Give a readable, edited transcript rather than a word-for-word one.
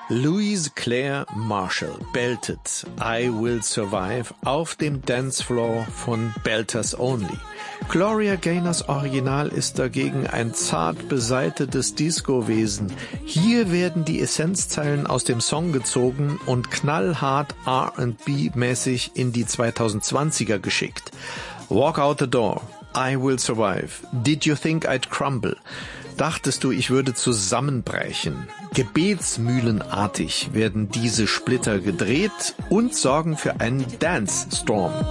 Louise Claire Marshall beltet I Will Survive auf dem Dancefloor von Belters Only. Gloria Gaynors Original ist dagegen ein zart besaitetes Disco-Wesen. Hier werden die Essenzzeilen aus dem Song gezogen und knallhart R&B-mäßig in die 2020er geschickt. Walk out the door, I will survive. Did you think I'd crumble? Dachtest du, ich würde zusammenbrechen? Gebetsmühlenartig werden diese Splitter gedreht und sorgen für einen Dance Storm.